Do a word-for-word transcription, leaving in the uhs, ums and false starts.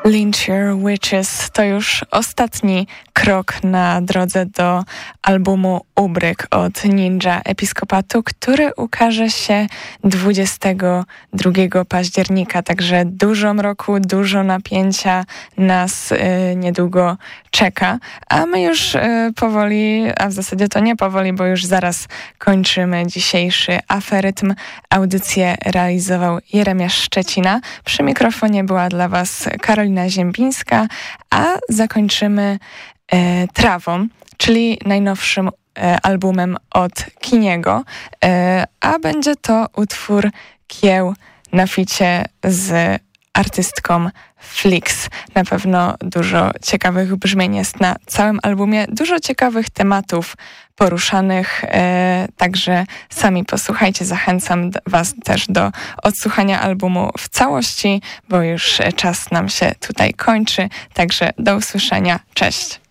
Lynch Your Witches to już ostatni krok na drodze do albumu Ubryk od Ninja Episkopatu, który ukaże się dwudziestego drugiego października, także dużo mroku, dużo napięcia nas y, niedługo czeka, a my już y, powoli, a w zasadzie to nie powoli, bo już zaraz kończymy dzisiejszy Aferytm. Audycję realizował Jeremiasz Szczecina. Przy mikrofonie była dla Was Karolina Ziembińska, a zakończymy e, Trawą, czyli najnowszym e, albumem od Kiniego, e, a będzie to utwór Kieł na ficie z artystką Flix. Na pewno dużo ciekawych brzmień jest na całym albumie, dużo ciekawych tematów poruszanych, e, także sami posłuchajcie. Zachęcam Was też do odsłuchania albumu w całości, bo już czas nam się tutaj kończy, także do usłyszenia. Cześć!